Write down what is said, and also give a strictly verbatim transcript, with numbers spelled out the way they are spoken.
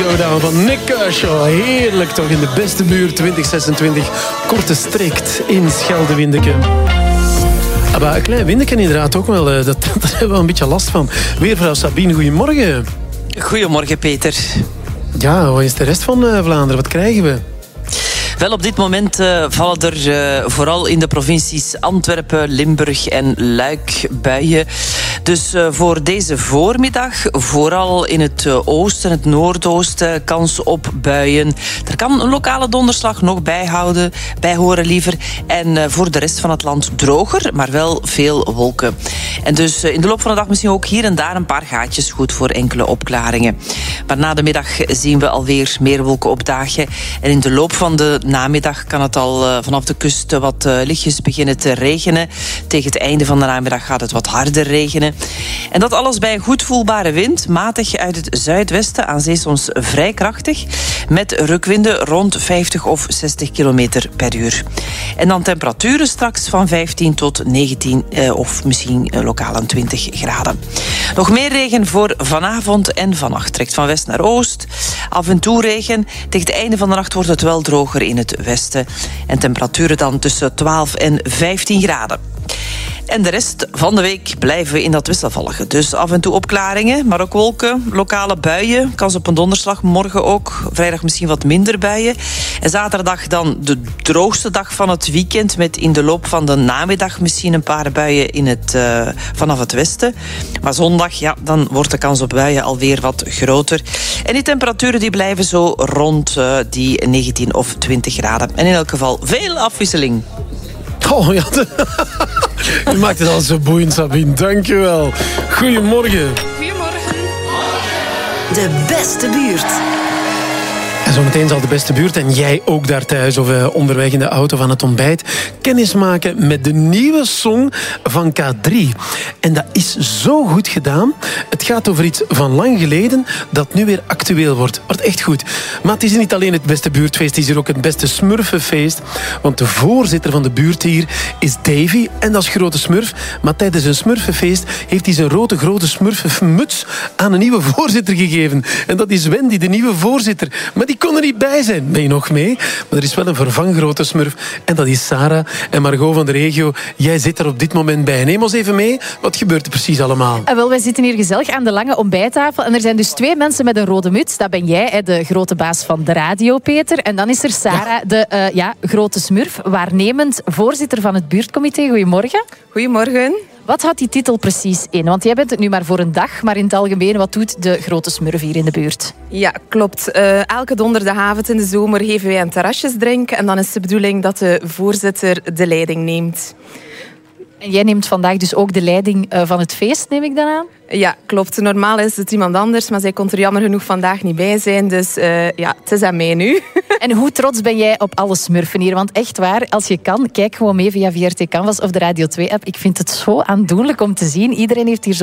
Showdown van Nick Kershaw. Heerlijk toch in de beste buurt twintig zesentwintig. Korte strikt in Scheldewindeke. Ah, maar een klein windeke inderdaad ook wel. Dat, dat hebben we wel een beetje last van. Weervrouw Sabine, goedemorgen. Goedemorgen, Peter. Ja, wat is de rest van uh, Vlaanderen? Wat krijgen we? Wel, op dit moment uh, vallen er uh, vooral in de provincies Antwerpen, Limburg en Luik buien. Dus uh, voor deze voormiddag, vooral in het uh, oosten, het noordoosten, kans op buien. Er kan een lokale donderslag nog bijhouden, bijhoren liever. En uh, voor de rest van het land droger, maar wel veel wolken. En dus uh, in de loop van de dag misschien ook hier en daar een paar gaatjes, goed voor enkele opklaringen. Maar na de middag zien we alweer meer wolken opdagen. En in de loop van de namiddag kan het al uh, vanaf de kust wat uh, lichtjes beginnen te regenen. Tegen het einde van de namiddag gaat het wat harder regenen. En dat alles bij een goed voelbare wind, matig uit het zuidwesten, aan zee soms vrij krachtig, met rukwinden rond vijftig of zestig kilometer per uur. En dan temperaturen straks van vijftien tot negentien uh, of misschien uh, lokaal aan twintig graden. Nog meer regen voor vanavond en vannacht. Trekt van west naar oost. Af en toe regen. Tegen het einde van de nacht wordt het wel droger in het westen. En temperaturen dan tussen twaalf en vijftien graden. En de rest van de week blijven we in dat wisselvallige. Dus af en toe opklaringen, maar ook wolken, lokale buien. Kans op een donderslag, morgen ook. Vrijdag misschien wat minder buien. En zaterdag dan de droogste dag van het weekend, met in de loop van de namiddag misschien een paar buien in het, uh, vanaf het westen. Maar zondag, ja, dan wordt de kans op buien alweer wat groter. En die temperaturen die blijven zo rond uh, die negentien of twintig graden. En in elk geval veel afwisseling. Oh ja, je maakt het al zo boeiend, Sabine. Dank je wel. Goedemorgen. Goedemorgen. De beste buurt. En zometeen zal de beste buurt en jij ook daar thuis of uh, onderweg in de auto of aan het ontbijt kennis maken met de nieuwe song van K drie. En dat is zo goed gedaan. Het gaat over iets van lang geleden dat nu weer actueel wordt. Wordt echt goed. Maar het is niet alleen het beste buurtfeest, het is hier ook het beste smurfenfeest. Want de voorzitter van de buurt hier is Davy en dat is grote smurf. Maar tijdens een smurfenfeest heeft hij zijn rode grote smurfenmuts aan een nieuwe voorzitter gegeven. En dat is Wendy, de nieuwe voorzitter. Maar die kon er niet bij zijn. Ben je nog mee? Maar er is wel een vervanggrote smurf. En dat is Sarah en Margot van de regio. Jij zit er op dit moment bij. Neem ons even mee. Wat gebeurt er precies allemaal? En wel, wij zitten hier gezellig aan de lange ontbijttafel. En er zijn dus twee mensen met een rode muts. Dat ben jij, de grote baas van de radio, Peter. En dan is er Sarah, ja. de uh, ja, grote smurf. Waarnemend voorzitter van het buurtcomité. Goedemorgen. Goedemorgen. Wat houdt die titel precies in? Want jij bent het nu maar voor een dag, maar in het algemeen, wat doet de grote smurf hier in de buurt? Ja, klopt. Uh, elke donderdagavond in de zomer geven wij een terrasjesdrink. En dan is de bedoeling dat de voorzitter de leiding neemt. En jij neemt vandaag dus ook de leiding uh, van het feest, neem ik dan aan? Ja, klopt. Normaal is het iemand anders, maar zij kon er jammer genoeg vandaag niet bij zijn. Dus uh, ja, het is aan mij nu. En hoe trots ben jij op alle smurfen hier? Want echt waar, als je kan, kijk gewoon mee via V R T Canvas of de Radio twee app. Ik vind het zo aandoenlijk om te zien. Iedereen heeft hier zo